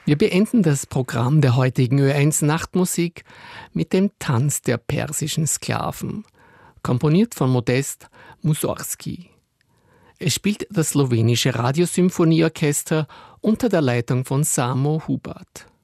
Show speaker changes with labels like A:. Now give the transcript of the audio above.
A: Wir beenden das Programm der heutigen Ö1 Nachtmusik mit dem Tanz der persischen Sklaven, komponiert von Modest Mussorgsky. Es spielt das slowenische Radiosymphonieorchester unter der Leitung von Samo Hubert.